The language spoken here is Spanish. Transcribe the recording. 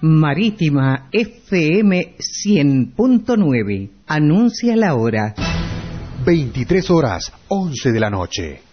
Marítima FM 100.9. Anuncia la hora. 23 horas, 11 de la noche.